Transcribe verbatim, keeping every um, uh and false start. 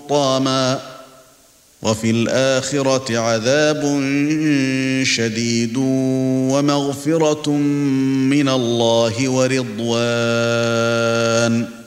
حطاما وفي الآخرة عذاب شديد ومغفرة من الله ورضوان